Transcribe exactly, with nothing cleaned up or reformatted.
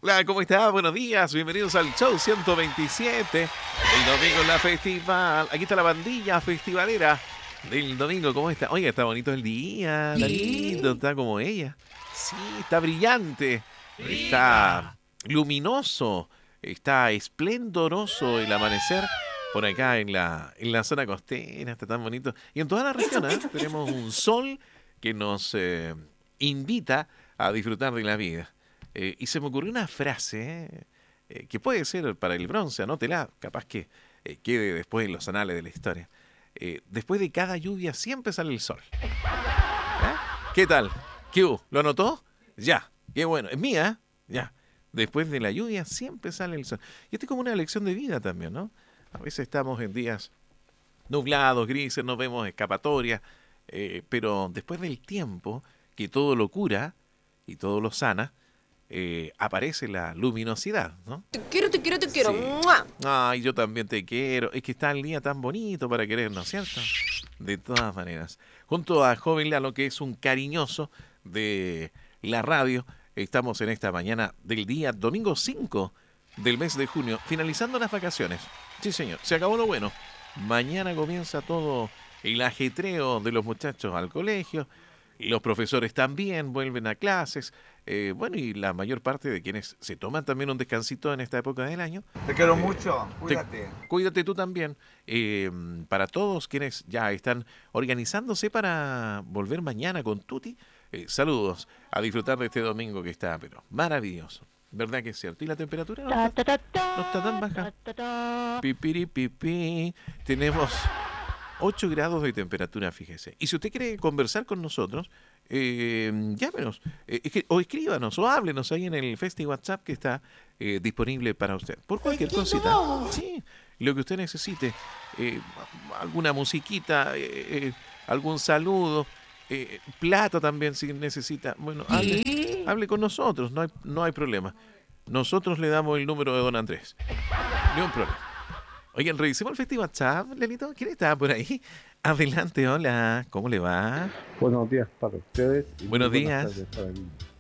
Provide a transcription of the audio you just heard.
Hola, ¿cómo está? Buenos días, bienvenidos al show ciento veintisiete. El domingo en la festival. Aquí está la bandilla festivalera del domingo. ¿Cómo está? Oiga, está bonito el día, está lindo, está como ella. Sí, está brillante, está luminoso, está esplendoroso el amanecer por acá en la, en la zona costera. Está tan bonito. Y en toda la región, ¿eh? Tenemos un sol que nos eh, invita a disfrutar de la vida. Eh, y se me ocurrió una frase eh, eh, que puede ser para el bronce, anótela, capaz que eh, quede después en los anales de la historia. Eh, después de cada lluvia siempre sale el sol. ¿Eh? ¿Qué tal? ¿Qué hubo? ¿Lo anotó? Ya, qué bueno. Es mía, ya. Después de la lluvia siempre sale el sol. Y esto es como una lección de vida también, ¿no? A veces estamos en días nublados, grises, no vemos escapatoria, eh, pero después del tiempo que todo lo cura y todo lo sana, eh, aparece la luminosidad, ¿no? Te quiero, te quiero, te quiero. Sí. ¡Mua! Ay, yo también te quiero. Es que está el día tan bonito para querernos, ¿cierto? De todas maneras. Junto a Joven Lalo, que es un cariñoso de la radio, estamos en esta mañana del día domingo cinco del mes de junio, finalizando las vacaciones. Sí, señor, se acabó lo bueno. Mañana comienza todo el ajetreo de los muchachos al colegio. Los profesores también vuelven a clases. Eh, bueno, y la mayor parte de quienes se toman también un descansito en esta época del año. Te quiero eh, mucho, te- cuídate. Cuídate tú también. Eh, para todos quienes ya están organizándose para volver mañana con Tuti, eh, saludos a disfrutar de este domingo que está, pero maravilloso. ¿Verdad que es cierto? ¿Y la temperatura no Ta, está, ta, ta, no está tan ta, baja? ta, ta. Pipiri, pipi. Tenemos ocho grados de temperatura, fíjese. Y si usted quiere conversar con nosotros, eh, llámenos, eh, es que- o escríbanos, o háblenos ahí en el Festi WhatsApp que está eh, disponible para usted. Por cualquier cosita. Sí, lo que usted necesite. Eh, alguna musiquita, eh, eh, algún saludo, eh, plata también si necesita. Bueno, hable, hable con nosotros, no hay, no hay problema. Nosotros le damos el número de don Andrés. Ni un problema. Oigan, revisemos el Festi WhatsApp, Lenito. ¿Quién está por ahí? Adelante, hola. ¿Cómo le va? Buenos días para ustedes y muy Buenos buenas días. tardes para el